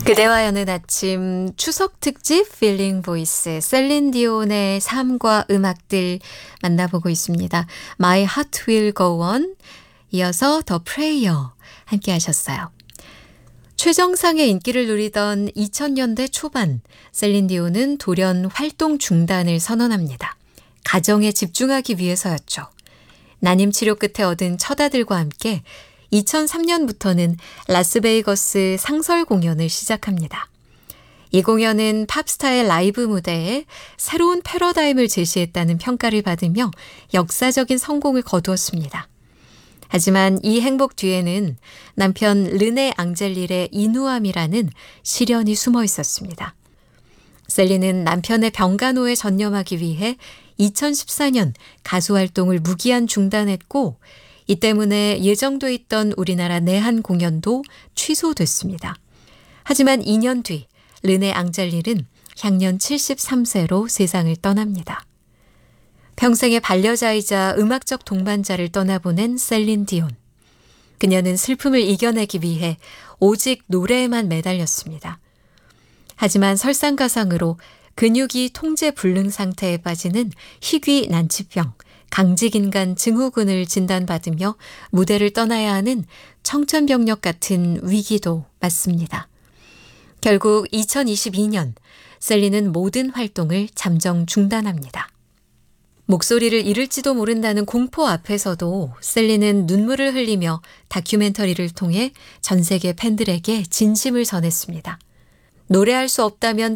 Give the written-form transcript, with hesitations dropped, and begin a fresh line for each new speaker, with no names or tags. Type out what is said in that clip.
그대와 여는 아침 추석 특집 필링 보이스 셀린 디온의 삶과 음악들 만나보고 있습니다. My Heart Will Go On 이어서 The Prayer 함께 하셨어요. 최정상의 인기를 누리던 2000년대 초반 셀린 디온은 돌연 활동 중단을 선언합니다. 가정에 집중하기 위해서였죠. 난임 치료 끝에 얻은 첫 아들과 함께 2003년부터는 라스베이거스 상설 공연을 시작합니다. 이 공연은 팝스타의 라이브 무대에 새로운 패러다임을 제시했다는 평가를 받으며 역사적인 성공을 거두었습니다. 하지만 이 행복 뒤에는 남편 르네 앙젤릴의 인후암이라는 시련이 숨어 있었습니다. 셀린은 남편의 병간호에 전념하기 위해 2014년 가수 활동을 무기한 중단했고 이 때문에 예정돼 있던 우리나라 내한 공연도 취소됐습니다. 하지만 2년 뒤 르네 앙젤릴은 향년 73세로 세상을 떠납니다. 평생의 반려자이자 음악적 동반자를 떠나보낸 셀린 디온. 그녀는 슬픔을 이겨내기 위해 오직 노래에만 매달렸습니다. 하지만 설상가상으로 근육이 통제 불능 상태에 빠지는 희귀 난치병, 강직인간 증후군을 진단받으며 무대를 떠나야 하는 청천벽력 같은 위기도 맞습니다. 결국 2022년 셀린은 모든 활동을 잠정 중단합니다. 목소리를 잃을지도 모른다는 공포 앞에서도 셀린은 눈물을 흘리며 다큐멘터리를 통해 전 세계 팬들에게 진심을 전했습니다. 노래할 수 없다면